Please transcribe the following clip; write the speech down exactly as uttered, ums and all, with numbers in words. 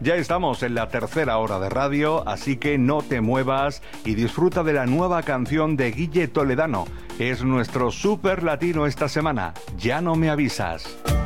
Ya estamos en la tercera hora de radio, así que no te muevas y disfruta de la nueva canción de Guille Toledano. Es nuestro super latino esta semana. Ya no me avisas.